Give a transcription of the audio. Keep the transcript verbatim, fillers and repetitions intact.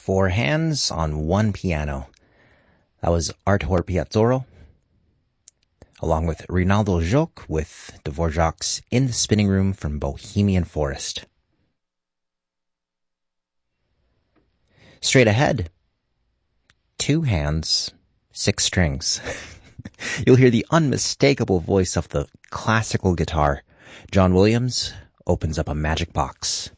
Four hands on one piano. That was Artur Piazzolo, along with Rinaldo Joc with Dvorak's In the Spinning Room from Bohemian Forest. Straight ahead, two hands, six strings. You'll hear the unmistakable voice of the classical guitar. John Williams opens up a magic box.